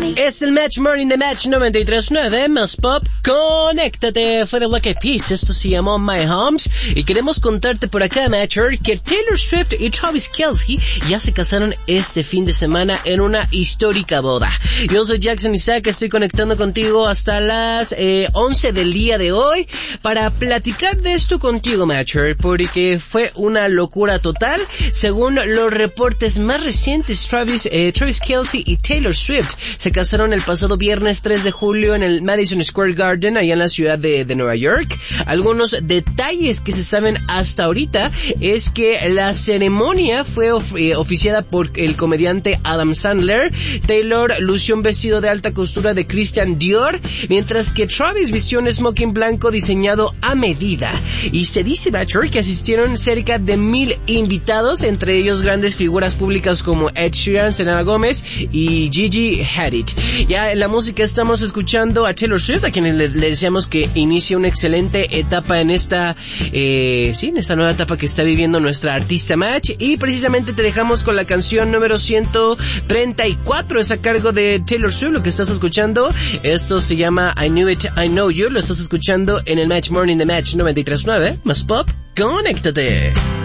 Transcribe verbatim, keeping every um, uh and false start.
me. Es el Match Morning de Match noventa y tres punto nueve, más pop, conéctate. Fue de Black Eyed Peas, esto se llamó My Homes. Y queremos contarte por acá, Matcher, que Taylor Swift y Travis Kelce ya se casaron este fin de semana en una histórica boda. Yo soy Jackson Isaac, estoy conectando contigo hasta las eh, once del día de hoy para platicar de esto contigo, Matcher, porque fue una locura total. Según los reportes más recientes, Travis, eh, Travis Kelce y Taylor Swift se casaron el pasado viernes tres de julio en el Madison Square Garden, allá en la ciudad de, de Nueva York. Algunos detalles que se saben hasta ahorita es que la ceremonia fue of, eh, oficiada por el comediante Adam Sandler. Taylor lució un vestido de alta costura de Christian Dior, mientras que Travis vistió un smoking blanco diseñado a medida. Y se dice, Bachelor, que asistieron cerca de mil invitados, entre ellos grandes figuras públicas como Ed Sheeran, Selena Gomez y Gigi Hadid. Ya en la música estamos escuchando a Taylor Swift, a quien le, le deseamos que inicie una excelente etapa en esta, eh, sí, en esta nueva etapa que está viviendo nuestra artista Match. Y precisamente te dejamos con la canción número ciento treinta y cuatro, es a cargo de Taylor Swift, lo que estás escuchando. Esto se llama I Knew It, I Know You, lo estás escuchando en el Match Morning de Match noventa y tres punto nueve, más pop, conéctate.